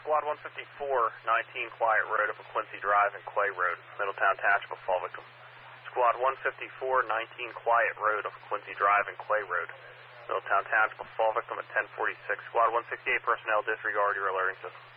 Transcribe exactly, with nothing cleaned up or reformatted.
Squad one fifty-four, nineteen Quiet Road up Quincy Drive and Clay Road, Middletown Township, fall victim. Squad one fifty-four, nineteen Quiet Road up Quincy Drive and Clay Road, Middletown Township, fall victim at ten forty-six. Squad one sixty-eight personnel, disregard your alerting system.